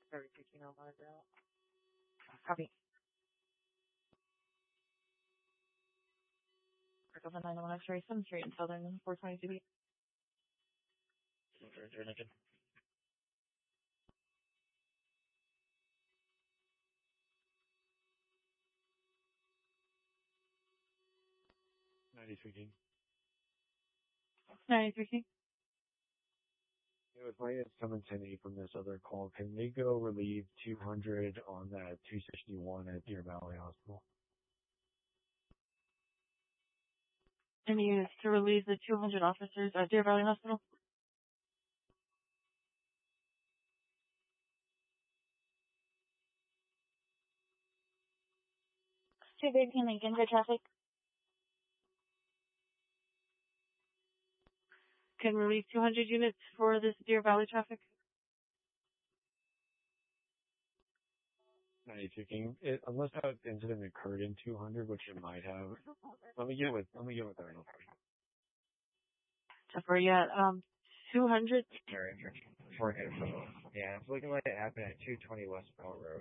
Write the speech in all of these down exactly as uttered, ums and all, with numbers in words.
Very picking on my belt. Copy. Alpha nine one X-ray, seven Street in Southern four twenty-two B. Lincoln. ninety-three King. ninety-three King. It was my seven ten eight from this other call. Can they go relieve two hundred on that two sixty-one at Deer Valley Hospital? Any units to relieve the two hundred officers at Deer Valley Hospital? two fifteen Lincoln, good traffic. Can relieve two hundred units for this Deer Valley traffic? ninety-two King. It, unless that incident occurred in two hundred, which it might have. Let me get with, let me get with Arnold. Where you at? Um, two hundred? Yeah, it's looking like it happened at two twenty West Bell Road.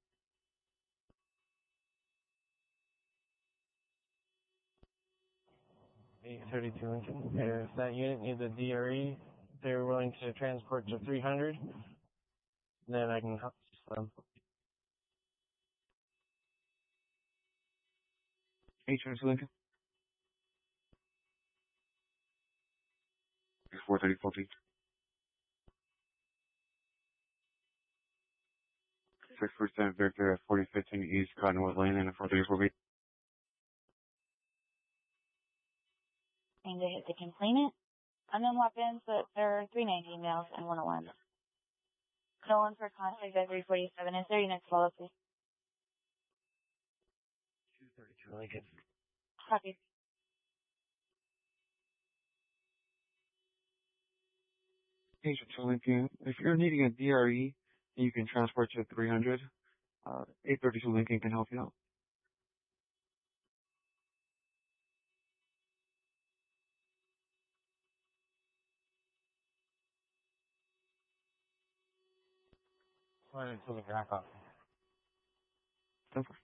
eight thirty-two Lincoln. If that unit needs a D R E, they're willing to transport to three hundred, then I can help them. eight thirty-two Lincoln. four thirty, fourteen. six percent Victor at forty fifteen East Cottonwood Lane and a four thirty-four B. And they hit the complainant. Unknown weapons, but there are three ninety emails and one alarm. No one for contact at three forty-seven. Is there units follow, please? two thirty-two Lincoln. Copy. eight thirty-two Lincoln. If you're needing a D R E, you can transport to three hundred. Uh, eight thirty-two Lincoln can help you out. Why didn't the back up? Simple.